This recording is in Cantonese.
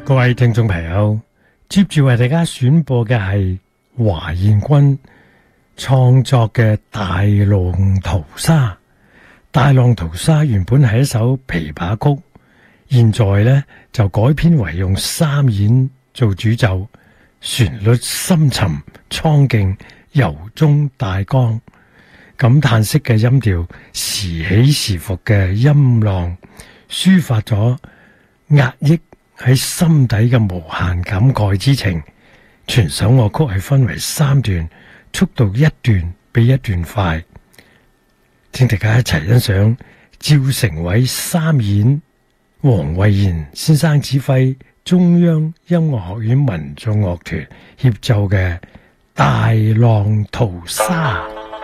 各位聽眾朋友，接住為大家選播嘅係華彥君創作嘅《大浪淘沙》。《大浪淘沙》原本係一首琵琶曲，現在呢就改編為用三弦做主奏，旋律深沉蒼勁，由中帶剛，感嘆式嘅音調，時起時伏嘅音浪，抒發咗壓抑喺心底嘅無限感慨之情。全首樂曲係分為三段，速度一段比一段快。請大家一齊欣賞趙成偉三弦，黃慧賢先生指揮，中央音樂學院民眾樂團協奏嘅《大浪淘沙》。